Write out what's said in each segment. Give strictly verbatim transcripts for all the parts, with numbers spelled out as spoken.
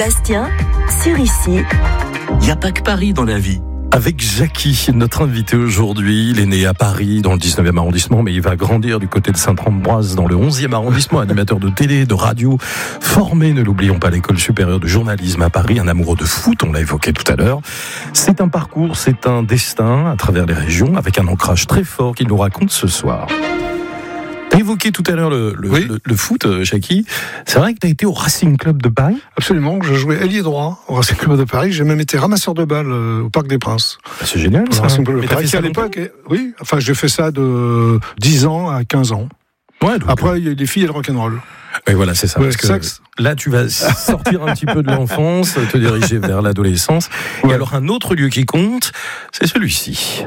Bastien, sur Ici. Il n'y a pas que Paris dans la vie. Avec Jackie, notre invité aujourd'hui. Il est né à Paris, dans le dix-neuvième arrondissement, mais il va grandir du côté de Sainte-Ambroise, dans le onzième arrondissement, animateur de télé, de radio, formé, ne l'oublions pas, à l'école supérieure de journalisme à Paris, un amoureux de foot, on l'a évoqué tout à l'heure. C'est un parcours, c'est un destin à travers les régions, avec un ancrage très fort qu'il nous raconte ce soir. Tu as évoqué tout à l'heure le, le, oui. le, le foot, Jackie. C'est vrai que tu as été au Racing Club de Paris ? Absolument, je jouais ailier droit au Racing Club de Paris. J'ai même été ramasseur de balles au Parc des Princes. Ah, c'est génial, ça. Racing Club de Paris, à l'époque, oui, enfin, j'ai fait ça de dix ans à quinze ans. Ouais, donc après, il y a les filles et le rock'n'roll. Oui, voilà, c'est ça. Ouais, parce que sax. Là, tu vas sortir un petit peu de l'enfance, te diriger vers l'adolescence. Ouais. Et alors, un autre lieu qui compte, c'est celui-ci.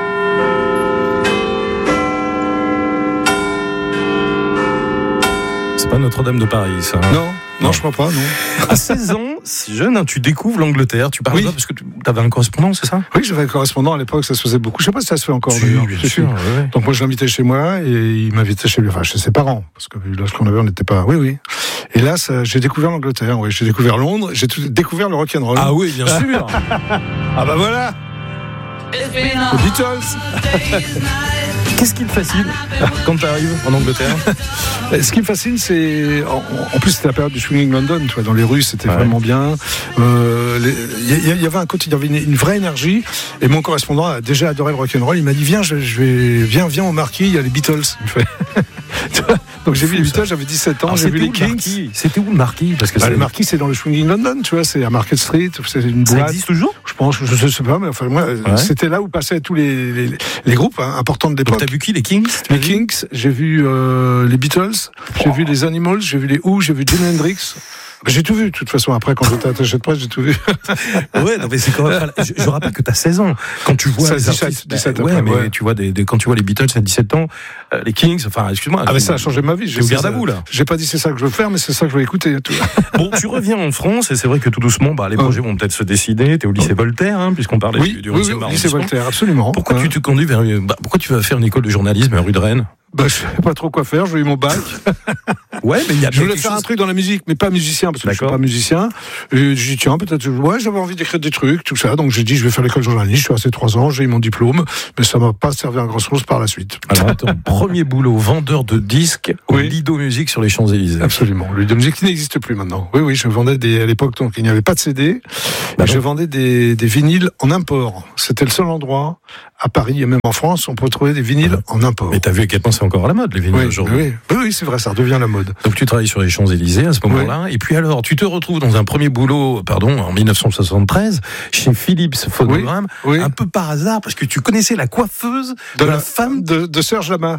C'est pas Notre-Dame de Paris, ça. Non, non, non, je crois pas, non. À seize ans, si jeune, hein, tu découvres l'Angleterre. Tu parles oui. pas parce que tu avais un correspondant, c'est ça ? Oui, j'avais un correspondant à l'époque, ça se faisait beaucoup. Je sais pas si ça se fait encore. Si, d'ailleurs. Bien sûr. Ouais. Donc moi, je l'invitais chez moi et il m'invitait chez lui, enfin chez ses parents, parce que là, ce qu'on avait, on n'était pas. Oui, oui. Et là, ça, j'ai découvert l'Angleterre. Oui, j'ai découvert Londres. J'ai tout, découvert le rock'n'roll. Ah oui, bien sûr. Ah bah voilà. Les Beatles. Qu'est-ce qui te fascine quand tu arrives en Angleterre ? Ce qui me fascine, c'est en, en plus c'était la période du swinging London, tu vois, dans les rues, c'était ouais. vraiment bien. Il euh, y, y avait un côté, il y avait une, une vraie énergie. Et mon correspondant a déjà adoré le rock'n'roll. Il m'a dit viens, je, je vais, viens, viens au Marquis, il y a les Beatles. Il fait. Donc j'ai vu les Beatles, j'avais dix-sept ans, alors, j'ai vu les Kings. C'était où le Marquis ? Parce que bah, le Marquis, c'est dans le swinging London, tu vois, c'est à Market Street, c'est une boîte. Ça existe toujours ? Je pense, je sais pas, mais enfin moi, ouais. c'était là où passaient tous les les, les groupes hein, importants de l'époque. Donc t'as vu qui ? Les Kings ? Les Kings, j'ai vu euh, les Beatles, j'ai oh. vu les Animals, j'ai vu les Who, j'ai vu Jimi Hendrix. J'ai tout vu, de toute façon. Après, quand j'étais attaché de presse, j'ai tout vu. Ouais, non, mais c'est quand même. Je, je rappelle que t'as seize ans. Quand tu vois ça, les dix-sept, artistes, dix-sept ouais, après, mais ouais. tu vois des, des, quand tu vois les Beatles à dix-sept ans, euh, les Kings, enfin, excuse-moi. Ah, mais ça a changé ma vie. J'ai ouvert à vous, là. J'ai pas dit c'est ça que je veux faire, mais c'est ça que je veux écouter. Tout. Bon, tu reviens en France, et c'est vrai que tout doucement, bah, les projets oh. vont peut-être se décider. T'es au lycée Voltaire, hein, puisqu'on parlait oui, du, du oui, oui, oui, lycée Voltaire, absolument. Pourquoi ouais. tu te conduis vers, bah, pourquoi tu vas faire une école de journalisme à rue de Rennes? Bah, je sais pas trop quoi faire, j'ai eu mon bac. Ouais, mais il y a je voulais faire chose... un truc dans la musique, mais pas musicien, parce que D'accord. je suis pas musicien. Et j'ai dit, tiens, peut-être, ouais, j'avais envie d'écrire des trucs, tout ça. Donc j'ai dit, je vais faire l'école de journalisme. Je suis resté trois ans, j'ai eu mon diplôme, mais ça m'a pas servi à grand chose par la suite. Alors, attends, premier boulot, vendeur de disques au oui. Lido Musique sur les Champs-Élysées. Absolument. Le Lido Musique qui n'existe plus maintenant. Oui, oui, je vendais des, à l'époque, donc il n'y avait pas de C D. Bah et je vendais des, des vinyles en import. C'était le seul endroit à Paris et même en France, on peut trouver des vinyles ah. en import. Mais t'as vu à quel point c'est encore à la mode, les vinyles oui, aujourd'hui. Oui, oui, oui, c'est vrai, ça redevient la mode. Donc tu travailles sur les Champs-Élysées à ce moment-là, oui. et puis alors, tu te retrouves dans un premier boulot, pardon, en dix-neuf cent soixante-treize, chez Philips Phonogramme, oui, oui. un peu par hasard, parce que tu connaissais la coiffeuse de, de la, la femme de, de Serge Lama.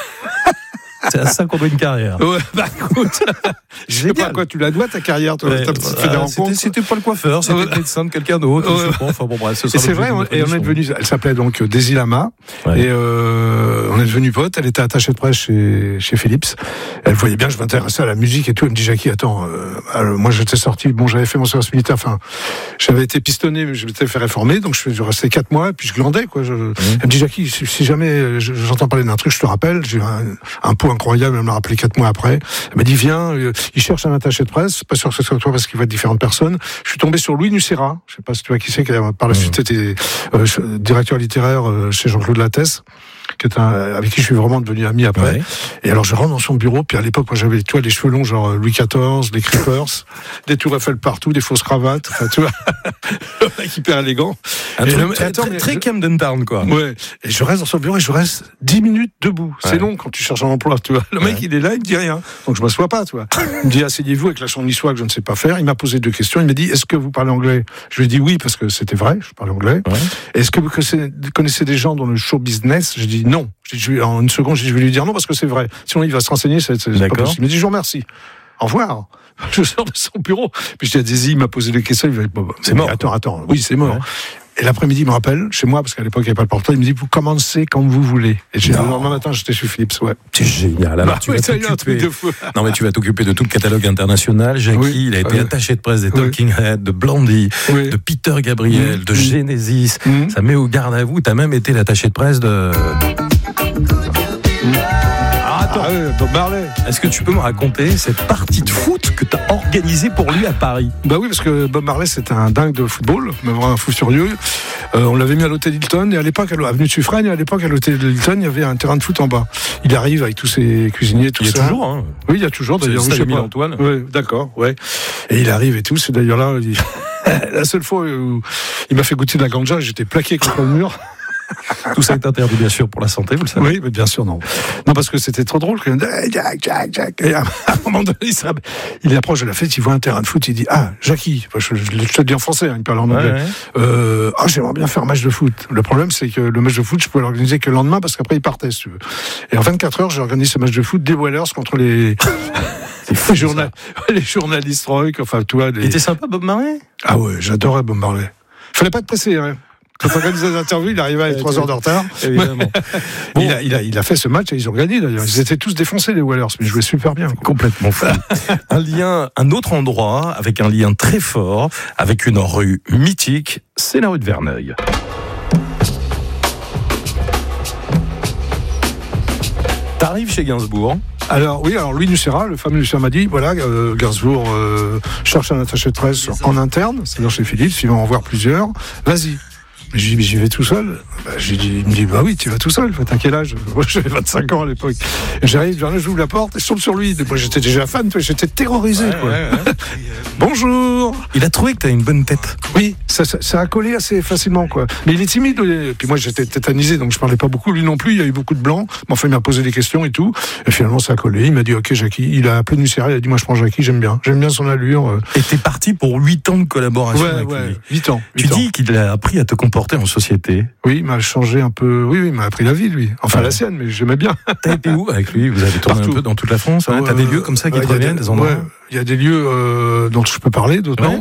C'est à ça qu'on doit une carrière. Ouais, bah écoute, je sais pas à quoi tu la dois ta carrière, toi. Ouais, t'as voilà, fait des rencontres. C'était, c'était pas le coiffeur, c'était ouais. le médecin de quelqu'un d'autre. Ouais. Je enfin bon, bref, ce et c'est vrai, on, et on est devenu. Elle s'appelait donc Daisy Lama, ouais. et euh, on est devenu potes. Elle était attachée de presse chez chez Philips. Elle voyait bien que je m'intéressais à la musique et tout. Elle me dit Jackie, attends, euh, alors, moi j'étais sorti. Bon, j'avais fait mon service militaire. Enfin, j'avais été pistonné, mais je m'étais fait réformer. Donc je suis resté quatre mois, et puis je glandais quoi. Je, mmh. Elle me dit Jackie, si, si jamais j'entends parler d'un truc, je te rappelle. J'ai un, un pot incroyable. Elle me l'a rappelé quatre mois après. Elle m'a dit viens, euh, il cherche un attaché de presse, pas sûr que ce soit toi parce qu'il va être différentes personnes. Je suis tombé sur Louis Nucera, je sais pas si tu vois qui c'est, qui a par la mmh. suite été euh, directeur littéraire euh, chez Jean-Claude Lattès, qui est un, avec qui je suis vraiment devenu ami après. Ouais. Et alors je rentre dans son bureau, puis à l'époque moi j'avais tu vois les cheveux longs genre Louis quatorze, les Creepers, des tours Eiffel partout, des fausses cravates, enfin tu vois, le mec hyper élégant. Un truc très, attends, très, très Camden Town quoi. Ouais. Et je reste dans son bureau et je reste dix minutes debout. Ouais. C'est long quand tu cherches un emploi, tu vois. Le mec ouais. il est là, il me dit rien, donc je m'assois pas, tu vois. Il me dit asseyez-vous avec l'accent niçois que je ne sais pas faire. Il m'a posé deux questions. Il m'a dit est-ce que vous parlez anglais? Je lui ai dit oui parce que c'était vrai, je parlais anglais. Ouais. Est-ce que vous connaissez des gens dans le show business? J'ai dit non. Je lui, en une seconde, je vais lui dire non parce que c'est vrai. Sinon, il va se renseigner, c'est, c'est pas possible. Il me dit, je vous remercie. Au revoir. Je sors de son bureau. Puis je dis à Daisy, il m'a posé des questions. Il va bon, c'est mort. Attends, attends. Oui, c'est mort. Ouais. Et l'après-midi, il me rappelle, chez moi, parce qu'à l'époque, il n'y avait pas le portable, il me dit, vous commencez quand vous voulez. Et j'ai, le lendemain matin, j'étais chez Philips, ouais. C'est génial. Alors, bah, tu oui, vas t'occuper. De fou. Non, mais tu vas t'occuper de tout le catalogue international. Jackie, oui, il a été oui. attaché de presse des Talking oui. Heads, de Blondie, oui. de Peter Gabriel, mmh. de Genesis. Mmh. Ça met au garde à vous. T'as même été l'attaché de presse de... Mmh. Ah, attends. Ah ouais, Bob Marley. Est-ce que tu peux me raconter cette partie de foot que tu as organisée pour lui à Paris? Bah oui, parce que Bob Marley, c'était un dingue de football, mais vraiment un fou furieux. Euh, on l'avait mis à l'hôtel Hilton, et à l'époque, à l'avenue de Suffren, et à l'époque, à l'hôtel Hilton, il y avait un terrain de foot en bas. Il arrive avec tous ses cuisiniers, tout ça. Il y a toujours, hein. Oui, il y a toujours, d'ailleurs. C'est je sais pas. Antoine. Oui, d'accord, ouais. Et il arrive et tout, c'est d'ailleurs là, il... la seule fois où il m'a fait goûter de la ganja, j'étais plaqué contre le mur. Tout ça est interdit, bien sûr, pour la santé, vous le savez. Oui, mais bien sûr, non. Non, parce que c'était trop drôle. Hey, Jack, Jack, Jack. Et à un moment donné, il, il approche de la fête, il voit un terrain de foot, il dit, ah, Jackie, je, je, je te le dis en français, hein, il parle en anglais. Ouais, ouais. Euh, ah, j'aimerais bien faire un match de foot. Le problème, c'est que le match de foot, je pouvais l'organiser que le lendemain, parce qu'après, il partait, si tu veux. Et en vingt-quatre heures, j'ai organisé ce match de foot des Whalers contre les... les, journal... les journalistes rock, enfin, toi. Les... Il était sympa, Bob Marley? Ah ouais, j'adorais Bob Marley. Fallait pas être pressé, hein. Quand on organise des interviews, il arrivait avec trois heures de retard. Évidemment. Bon. Il, a, il, a, il a fait ce match et ils ont gagné d'ailleurs. Ils étaient tous défoncés, les Whalers, mais ils jouaient super bien. Quoi. Complètement fou. un lien, un autre endroit avec un lien très fort, avec une rue mythique, c'est la rue de Verneuil. T'arrives chez Gainsbourg. Alors oui, alors Louis Nucera, le fameux Nucera m'a dit, voilà, euh, Gainsbourg euh, cherche un attaché de presse en interne, c'est-à-dire chez Philips, il va en voir plusieurs, vas-y. Mais j'ai dit, mais j'y vais tout seul. Bah, j'ai dit, il me dit, bah oui, tu vas tout seul. T'as quel âge? Moi, j'avais vingt-cinq ans à l'époque. Et j'arrive, j'ouvre la porte et je tombe sur lui. Moi, j'étais déjà fan, j'étais terrorisé. Ouais, quoi. Ouais, ouais. Bonjour. Il a trouvé que t'as une bonne tête. Oui, ça, ça, ça a collé assez facilement, quoi. Mais il est timide. Et puis moi, j'étais tétanisé, donc je parlais pas beaucoup. Lui non plus, il y a eu beaucoup de blancs. Mais enfin, il m'a posé des questions et tout. Et finalement, ça a collé. Il m'a dit, ok, Jackie. Il a appelé Nucera, il a dit, moi, je prends Jackie, j'aime bien. J'aime bien son allure. Et t'es parti pour huit ans de collaboration ouais, avec ouais, lui. huit ans. Tu dis qu'il a appris à te comporter en société. Oui, il m'a changé un peu. Oui, oui, il m'a appris la vie, lui. Enfin, ouais. La sienne, mais j'aimais bien. T'as été où avec lui? Vous avez tourné Partout. un peu dans toute la France. Hein. Ouais, T'as des lieux comme ça qui ouais, te reviennent, des, des endroits. Ouais. Il y a des lieux euh, dont je peux parler, d'autres ouais. non.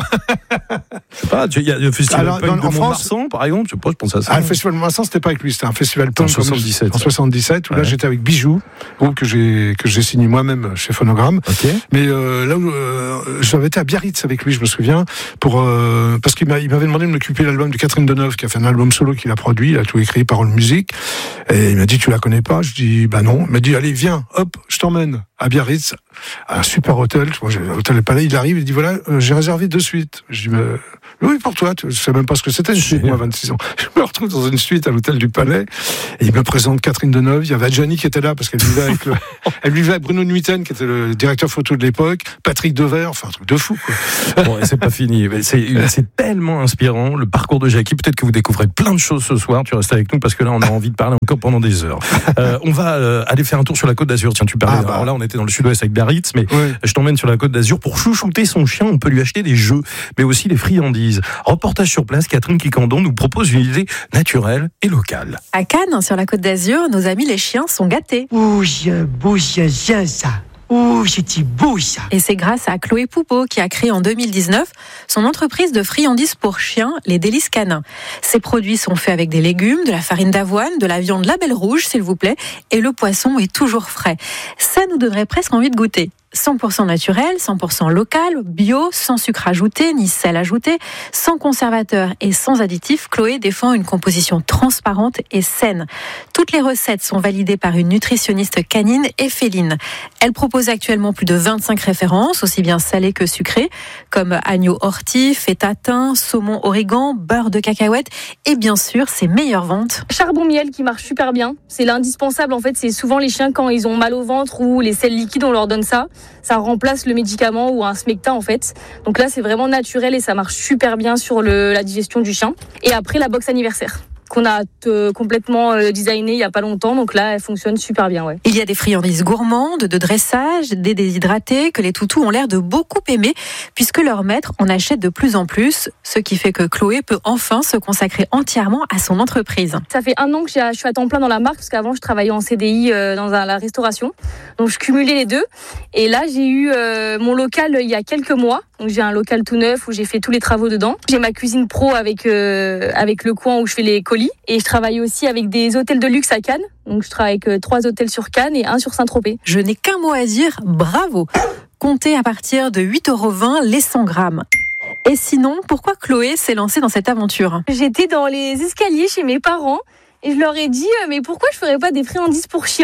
Je sais pas. Il y a le festival Alors, punk dans, de Mont-Marsan, par exemple. Je sais pas. Je pense à ça. Ah, le festival de Mont-Marsan, c'était pas avec lui. C'était un festival punk en soixante-dix-sept. Comme, en soixante-dix-sept. Où ouais. Là, j'étais avec Bijou, groupe que j'ai que j'ai signé moi-même chez Phonogramme. Okay. Mais euh, là où euh, j'avais été à Biarritz avec lui, je me souviens, pour euh, parce qu'il m'a, il m'avait demandé de m'occuper de l'album de Catherine Deneuve, qui a fait un album solo qu'il a produit, il a tout écrit, paroles, musique. Et il m'a dit, tu la connais pas? Je dis, bah non. Il m'a dit, allez, viens, hop, je t'emmène à Biarritz, à un super hôtel. Moi, j'ai l'hôtel Le Palais. Il arrive, il dit, voilà, euh, j'ai réservé deux suites. Je dis, mais oui, pour toi, tu sais même pas ce que c'était une suite, moi, vingt-six ans. Je me retrouve dans une suite à l'hôtel du Palais, et il me présente Catherine Deneuve. Il y avait Adjani qui était là, parce qu'elle vivait avec le, elle vivait avec Bruno Nuiten, qui était le directeur photo de l'époque, Patrick Devers, enfin, un truc de fou, quoi. Bon, et c'est pas fini. C'est, c'est tellement inspirant, le parcours de Jackie. Peut-être que vous découvrez plein de choses ce soir. Tu restes avec nous, parce que là, on a envie de parler encore pendant des heures. Euh, on va euh, aller faire un tour sur la Côte d'Azur. Tiens, tu parlais. Ah, bah. Alors là, on était dans le sud-ouest avec Biarritz, mais ouais. Je t'emmène sur la Côte d'Azur pour chouchouter son chien. On peut lui acheter des jeux, mais aussi des friandises. Reportage sur place, Catherine Quicandon nous propose une idée naturelle et locale. À Cannes, sur la Côte d'Azur, nos amis les chiens sont gâtés. Ouh, beau chien, ça. Ouh, c'est beau ça. Et c'est grâce à Chloé Poupeau qui a créé en deux mille dix-neuf son entreprise de friandises pour chiens, les Délices Canins. Ces produits sont faits avec des légumes, de la farine d'avoine, de la viande label rouge, s'il vous plaît, et le poisson est toujours frais. Ça nous donnerait presque envie de goûter. cent pour cent naturel, cent pour cent local, bio, sans sucre ajouté ni sel ajouté, sans conservateur et sans additifs, Chloé défend une composition transparente et saine. Toutes les recettes sont validées par une nutritionniste canine et féline. Elle propose actuellement plus de vingt-cinq références, aussi bien salées que sucrées, comme agneau ortie, feta thym, saumon origan, beurre de cacahuète et bien sûr ses meilleures ventes. Charbon miel qui marche super bien, c'est l'indispensable en fait, c'est souvent les chiens quand ils ont mal au ventre ou les selles liquides on leur donne ça. Ça remplace le médicament ou un smecta en fait. Donc là c'est vraiment naturel et ça marche super bien sur le, la digestion du chien. Et après la box anniversaire qu'on a euh, complètement euh, designé il y a pas longtemps, donc là elle fonctionne super bien. Ouais. Il y a des friandises gourmandes, de dressage, des déshydratés que les toutous ont l'air de beaucoup aimer puisque leur maître en achète de plus en plus, ce qui fait que Chloé peut enfin se consacrer entièrement à son entreprise. Ça fait un an que je suis à temps plein dans la marque parce qu'avant je travaillais en C D I euh, dans la restauration, donc je cumulais les deux et là j'ai eu euh, mon local il y a quelques mois. Donc j'ai un local tout neuf où j'ai fait tous les travaux dedans. J'ai ma cuisine pro avec euh, avec le coin où je fais les colis et je travaille aussi avec des hôtels de luxe à Cannes. Donc je travaille avec euh, trois hôtels sur Cannes et un sur Saint-Tropez. Je n'ai qu'un mot à dire, bravo. Comptez à partir de huit euros vingt les cent grammes. Et sinon, pourquoi Chloé s'est lancée dans cette aventure? J'étais dans les escaliers chez mes parents et je leur ai dit mais pourquoi je ferais pas des friandises pour chiens?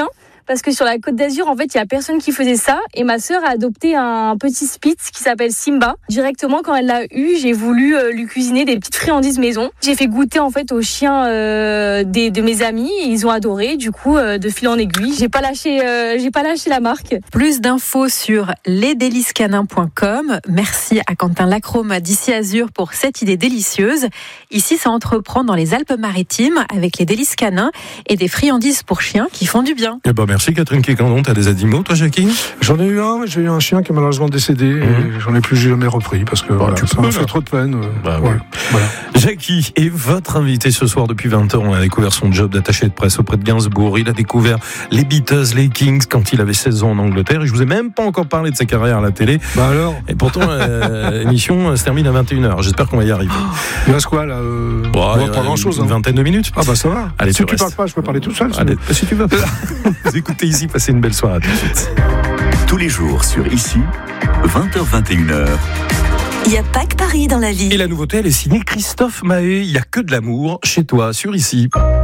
parce que sur la Côte d'Azur, en fait, il y a personne qui faisait ça. Et ma sœur a adopté un petit Spitz qui s'appelle Simba. Directement, quand elle l'a eu, j'ai voulu euh, lui cuisiner des petites friandises maison. J'ai fait goûter en fait aux chiens euh, des, de mes amis. Et ils ont adoré. Du coup, euh, de fil en aiguille, j'ai pas lâché, euh, j'ai pas lâché la marque. Plus d'infos sur les délices canins point com. Merci à Quentin Lacrome d'Ici Azur pour cette idée délicieuse. Ici, ça entreprend dans les Alpes-Maritimes avec les délices canins et des friandises pour chiens qui font du bien. Eh ben merci Catherine Quécandon. T'as des animaux, toi, Jackie ? J'en ai eu un, j'ai eu un chien qui est malheureusement décédé, mmh. et j'en ai plus jamais repris parce que bah, voilà, ça m'a fait trop de peine. Euh, bah, ouais. Ouais. Voilà. Jackie est votre invité ce soir depuis vingt ans. On a découvert son job d'attaché de presse auprès de Gainsbourg. Il a découvert les Beatles, les Kings quand il avait seize ans en Angleterre. Et je vous ai même pas encore parlé de sa carrière à la télé. Bah alors. Et pourtant, euh, l'émission se termine à vingt et une heures. J'espère qu'on va y arriver. Il reste quoi là euh... bon, bon, euh, Pas grand chose. Une hein. vingtaine de minutes. Ah bah ça va. Allez, si tu restes. parles pas, je peux parler tout seul. Allez, si tu veux. Vous écoutez Ici, passez une belle soirée. À tout de suite. Tous les jours sur Ici, vingt heures vingt et une heures. Il n'y a pas que Paris dans la vie. Et la nouveauté, elle est signée Christophe Mahé. Il n'y a que de l'amour chez toi, sur Ici.